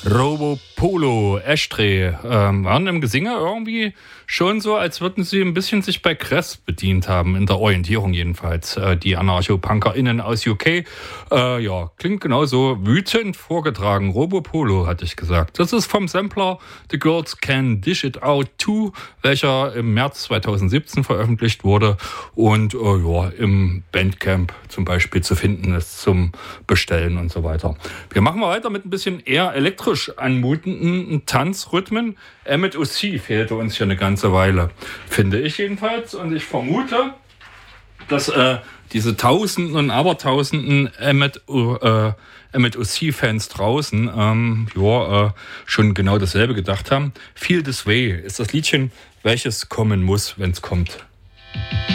Robo Polo, Ashtray, waren im Gesinge irgendwie schon so, als würden sie ein bisschen sich bei Kress bedient haben, in der Orientierung jedenfalls. Die AnarchopunkerInnen aus UK, klingt genauso wütend vorgetragen. Robo Polo, hatte ich gesagt. Das ist vom Sampler The Girls Can Dish It Out 2, welcher im März 2017 veröffentlicht wurde und im Bandcamp zum Beispiel zu finden ist zum Bestellen und so weiter. Wir machen weiter mit ein bisschen eher elektrisch anmutenden Tanzrhythmen. Emmett O.C. fehlte uns hier eine ganze Weile, finde ich jedenfalls. Und ich vermute, dass diese Tausenden und Abertausenden Emmett O.C.-Fans draußen schon genau dasselbe gedacht haben. Feel This Way ist das Liedchen, welches kommen muss, wenn es kommt.